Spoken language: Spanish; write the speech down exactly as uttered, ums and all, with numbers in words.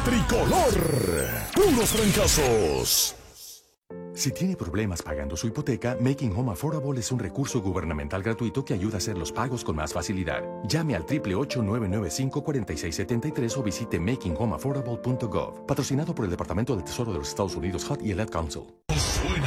tricolor. Puros fracasos. Si tiene problemas pagando su hipoteca, Making Home Affordable es un recurso gubernamental gratuito que ayuda a hacer los pagos con más facilidad. Llame al ocho ocho ocho, nueve nueve cinco, cuatro seis siete tres o visite making home affordable punto gov. Patrocinado por el Departamento del Tesoro de los Estados Unidos, H U D y el Ad Council. Suena